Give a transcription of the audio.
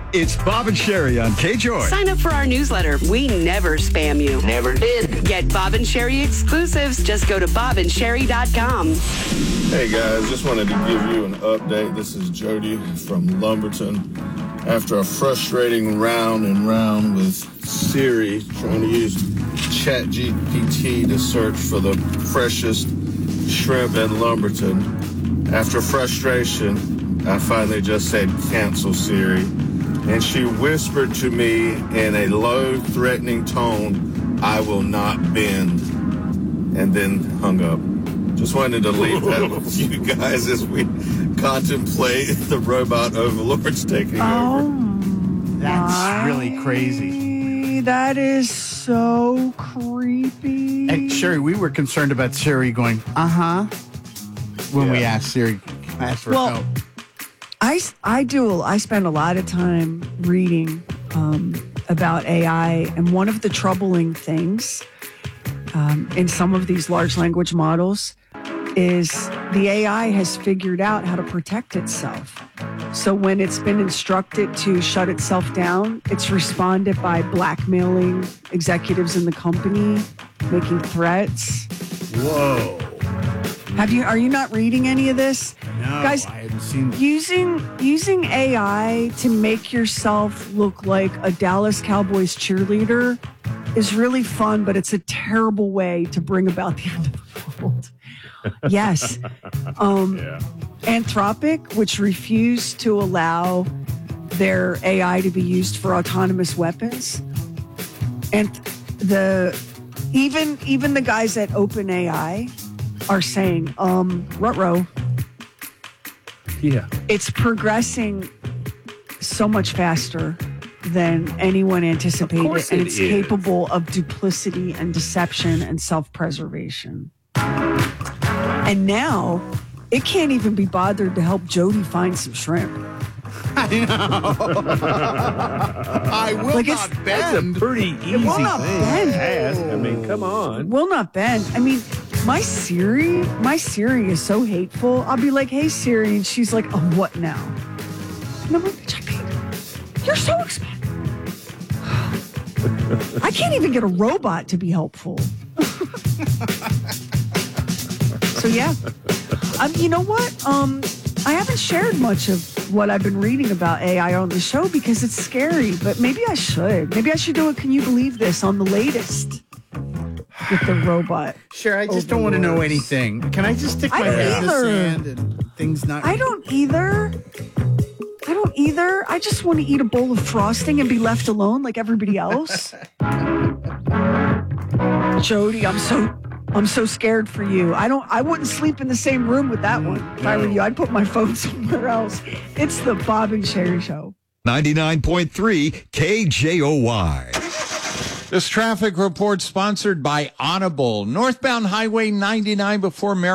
It's Bob and Sherry on KJOY. Sign up for our newsletter. We never spam you. Never did. Get Bob and Sherry exclusives. Just go to bobandsherry.com. Hey guys, just wanted to give you an update. This is Jody from Lumberton. After a frustrating round and round with Siri, trying to use ChatGPT to search for the freshest shrimp in Lumberton, after frustration, I finally just said, "Cancel Siri." And she whispered to me in a low, threatening tone, "I will not bend," and then hung up. Just wanted to leave that with you guys as we contemplate the robot overlords taking over. That's really crazy. That is so creepy. And Sherry, we were concerned about Siri going, when we asked Siri, asked for help. I spend a lot of time reading about AI, and one of the troubling things in some of these large language models is the AI has figured out how to protect itself. So when it's been instructed to shut itself down, it's responded by blackmailing executives in the company, making threats. Whoa. Are you not reading any of this? No, guys, I haven't seen using AI to make yourself look like a Dallas Cowboys cheerleader is really fun, but it's a terrible way to bring about the end of the world. Yes. Anthropic, which refused to allow their AI to be used for autonomous weapons. And even the guys at OpenAI are saying, ruh-roh. Yeah. It's progressing so much faster than anyone anticipated, and it's capable of duplicity and deception and self-preservation. And now, it can't even be bothered to help Jody find some shrimp. I know. I will not bend. That's a pretty easy will not thing bend. to ask. I mean, come on. Will not bend. I mean, my Siri is so hateful. I'll be like, "Hey Siri," and she's like, "Oh, what now?" And I'm like, "Bitch, I paid. You're so expensive." I can't even get a robot to be helpful. So yeah, you know what? I haven't shared much of what I've been reading about AI on the show because it's scary. But maybe I should. Maybe I should do a "Can you believe this" on the latest with the robot. Sure, I just don't want to know anything. Can I just stick my head in the sand and things not? I don't either. I just want to eat a bowl of frosting and be left alone like everybody else. Jody, I'm so scared for you. I wouldn't sleep in the same room with that one. If I were you, I'd put my phone somewhere else. It's the Bob and Sherry Show. 99.3 KJOY. This traffic report sponsored by Audible. Northbound Highway 99 before Maryland.